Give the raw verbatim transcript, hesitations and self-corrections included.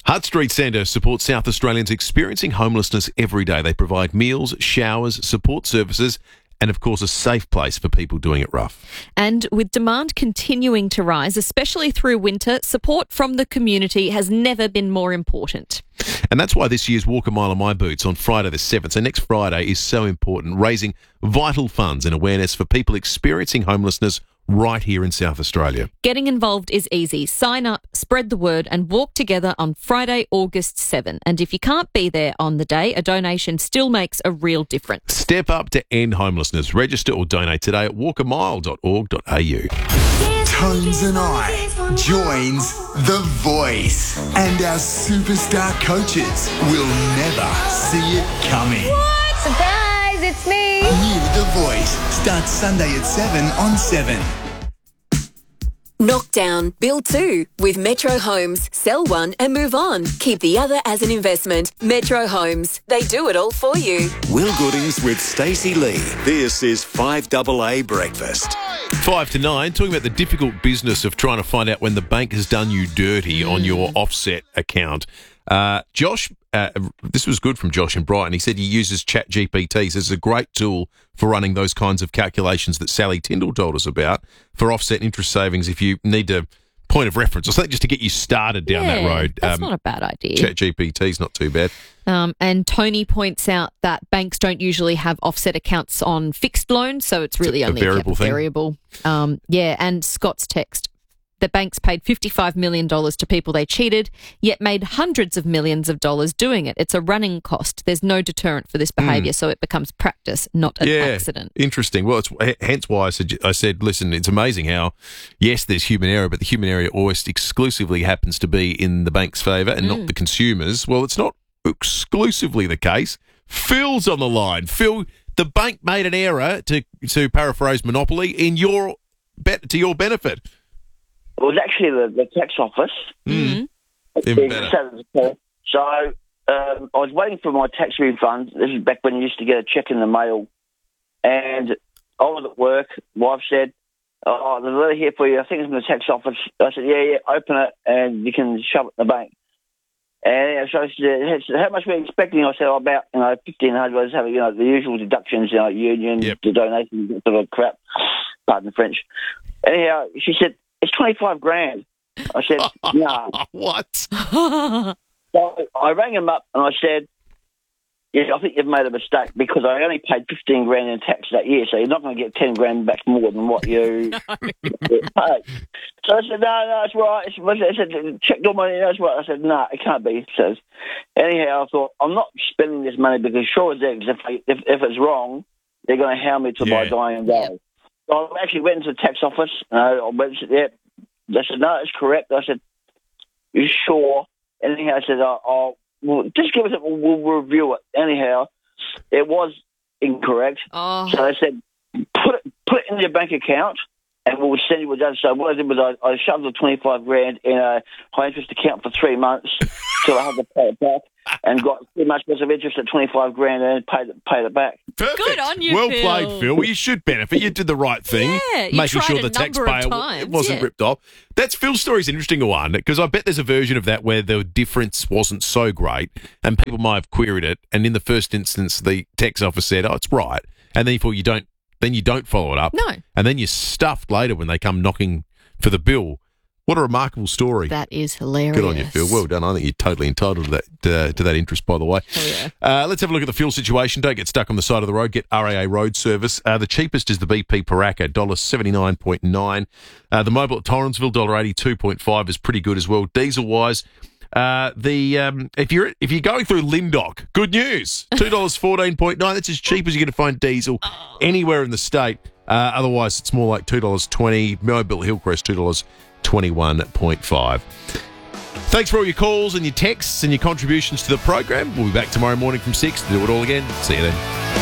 Hutt Street Centre supports South Australians experiencing homelessness every day. They provide meals, showers, support services, and of course a safe place for people doing it rough. And with demand continuing to rise, especially through winter, support from the community has never been more important. And that's why this year's Walk a Mile in My Boots on Friday the seventh, so next Friday, is so important, raising vital funds and awareness for people experiencing homelessness right here in South Australia. Getting involved is easy. Sign up, spread the word and walk together on Friday, August seventh. And if you can't be there on the day, a donation still makes a real difference. Step up to end homelessness. Register or donate today at walk a mile dot org dot a u. Tones and I joins The Voice, and our superstar coaches will never see it coming. What? Surprise, it's me. New The Voice starts Sunday at seven on seven. Knock down, build two with Metro Homes. Sell one and move on. Keep the other as an investment. Metro Homes. They do it all for you. Will Goodings with Stacey Lee. This is five A A Breakfast. Five to nine, talking about the difficult business of trying to find out when the bank has done you dirty mm. on your offset account. Uh, Josh, uh, this was good from Josh in Brighton. He said he uses Chat G P T. So it's a great tool for running those kinds of calculations that Sally Tyndall told us about for offset interest savings if you need a point of reference or something just to get you started down yeah, that road. That's um, not a bad idea. Chat G P T is not too bad. Um, and Tony points out that banks don't usually have offset accounts on fixed loans, so it's really it's a, only a variable a thing. variable. Um, yeah, and Scott's text. The banks paid fifty-five million dollars to people they cheated, yet made hundreds of millions of dollars doing it. It's a running cost. There's no deterrent for this behaviour, mm. so it becomes practice, not an yeah, accident. Interesting. Well, it's hence why I said, I said, listen, it's amazing how, yes, there's human error, but the human error always exclusively happens to be in the bank's favour and mm. not the consumers. Well, it's not exclusively the case. Phil's on the line. Phil, the bank made an error, to to paraphrase Monopoly, in your bet to your benefit. It was actually the, the tax office. Mm. Even better. So um, I was waiting for my tax refund. This is back when you used to get a cheque in the mail. And I was at work. Wife said, oh, there's a letter here for you. I think it's from the tax office. I said, yeah, yeah, open it and you can shove it in the bank. And so she said, how much were you expecting? I said, oh, about, you know, fifteen hundred dollars. Have, you know, the usual deductions, you know, union, yep. the donations, sort of crap. Pardon the French. Anyhow, she said, it's twenty-five grand. I said, no. What? So I rang him up and I said, yeah, I think you've made a mistake because I only paid fifteen grand in tax that year, so you're not going to get ten grand back more than what you no. paid. So I said, no, no, it's right. I said, checked all my money, that's right. I said, no, it can't be. So anyhow, I thought, I'm not spending this money because sure as eggs, if, I, if, if it's wrong, they're going to hound me to yeah. my dying day. Yeah. So I actually went into the tax office. Uh, I went and said, yeah. They said, no, it's correct. I said, you sure? Anyhow, I said, oh, oh well, just give us a, we'll, we'll review it. Anyhow, it was incorrect. Oh. So I said, put it, put it in your bank account and we'll send you what it does. So what I did was I, I shoved the twenty-five grand in a high interest account for three months till I had to pay it back. And got too much of interest at twenty-five grand and paid it, paid it back. Perfect. Good on you, well Phil. played, Phil. Well, you should benefit. You did the right thing, yeah, you making tried sure a the taxpayer times, wasn't yeah. ripped off. That's Phil's story's an interesting one because I bet there's a version of that where the difference wasn't so great and people might have queried it. And in the first instance, the tax office said, "Oh, it's right," and then you thought you don't. Then you don't follow it up. No, and then you're stuffed later when they come knocking for the bill. What a remarkable story. That is hilarious. Good on you, Phil. Well done. I think you're totally entitled to that uh, to that interest, by the way. Oh, yeah. Uh, let's have a look at the fuel situation. Don't get stuck on the side of the road. Get R A A road service. Uh, the cheapest is the B P Paracca, one dollar seventy-nine point nine. Uh, the Mobil at Torrensville, one dollar eighty-two point five is pretty good as well. Diesel-wise, uh, the um, if you're if you're going through Lindock, good news. two dollars fourteen point nine. That's as cheap as you're going to find diesel anywhere in the state. Uh, otherwise, it's more like two dollars twenty. Mobil Hillcrest, two dollars twenty-one point five. Thanks for all your calls and your texts and your contributions to the program. We'll be back tomorrow morning from six to do it all again. See you then.